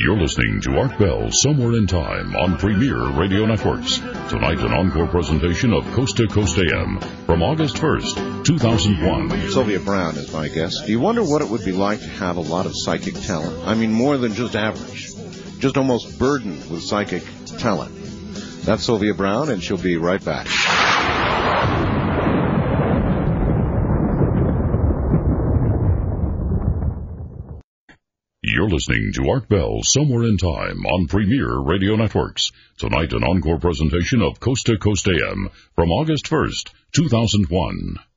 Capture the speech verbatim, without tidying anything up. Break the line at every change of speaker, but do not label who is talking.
You're listening to Art Bell Somewhere in Time on Premier Radio Networks. Tonight, an encore presentation of Coast to Coast A M from August first, two thousand one.
Sylvia Browne is my guest. Do you wonder what it would be like to have a lot of psychic talent? I mean, more than just average. Just almost burdened with psychic talent. That's Sylvia Browne, and she'll be right back.
You're listening to Art Bell Somewhere in Time on Premier Radio Networks. Tonight, an encore presentation of Coast to Coast A M from August first, two thousand one.